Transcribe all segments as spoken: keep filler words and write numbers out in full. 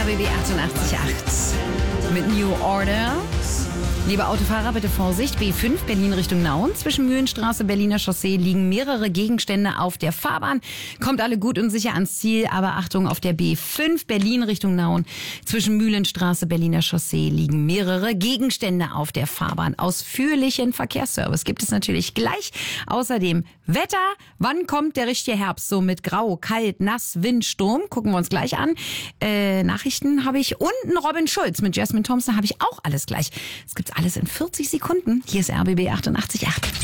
R B B achtundachtzig Komma acht mit New Order. Liebe Autofahrer, bitte Vorsicht. B fünf, Berlin Richtung Nauen. Zwischen Mühlenstraße, Berliner Chaussee liegen mehrere Gegenstände auf der Fahrbahn. Kommt alle gut und sicher ans Ziel, aber Achtung, auf der B fünf, Berlin Richtung Nauen. Zwischen Mühlenstraße, Berliner Chaussee liegen mehrere Gegenstände auf der Fahrbahn. Ausführlichen Verkehrsservice gibt es natürlich gleich. Außerdem Wetter. Wann kommt der richtige Herbst? So mit Grau, Kalt, Nass, Wind, Sturm. Gucken wir uns gleich an. Äh, Nachrichten habe ich und einen Robin Schulz mit Jasmine Thompson habe ich auch alles gleich. Es gibt's alles in vierzig Sekunden. Hier ist R B B achtundachtzig Komma acht.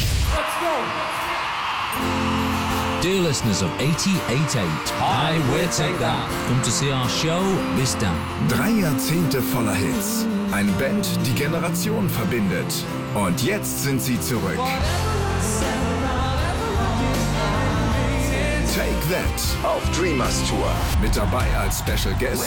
Dear listeners of eighty-eight point eight, hi, we'll take that. Come to see our show, this down. Drei Jahrzehnte voller Hits. Eine Band, die Generationen verbindet. Und jetzt sind sie zurück. Take That auf Dreamers Tour. Mit dabei als Special Guest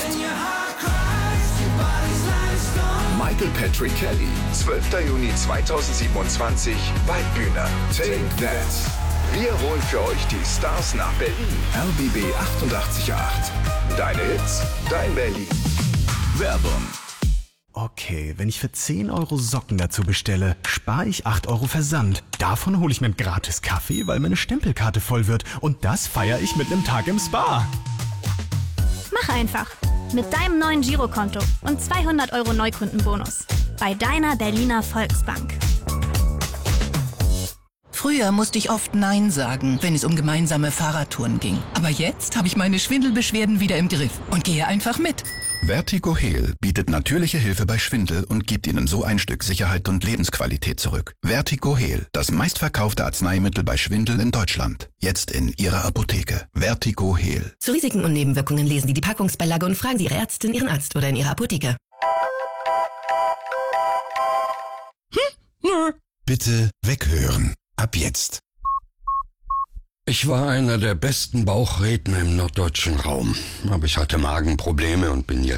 Michael Patrick Kelly. zwölfter Juni zweitausendsiebenundzwanzig, Waldbühne. Take That. Wir holen für euch die Stars nach Berlin. R B B achtundachtzig Komma acht. Deine Hits, dein Berlin. Werbung. Okay, wenn ich für zehn Euro Socken dazu bestelle, spare ich acht Euro Versand. Davon hole ich mir einen gratis Kaffee, weil meine Stempelkarte voll wird. Und das feiere ich mit einem Tag im Spa. Mach einfach. Mit deinem neuen Girokonto und zweihundert Euro Neukundenbonus. Bei deiner Berliner Volksbank. Früher musste ich oft Nein sagen, wenn es um gemeinsame Fahrradtouren ging. Aber jetzt habe ich meine Schwindelbeschwerden wieder im Griff und gehe einfach mit. Vertigo Heal bietet natürliche Hilfe bei Schwindel und gibt Ihnen so ein Stück Sicherheit und Lebensqualität zurück. Vertigo Heal, das meistverkaufte Arzneimittel bei Schwindel in Deutschland. Jetzt in Ihrer Apotheke. Vertigo Heal. Zu Risiken und Nebenwirkungen lesen Sie die Packungsbeilage und fragen Sie Ihre Ärztin, Ihren Arzt oder in Ihrer Apotheke. Bitte weghören. Ab jetzt. Ich war einer der besten Bauchredner im norddeutschen Raum, aber ich hatte Magenprobleme und bin jetzt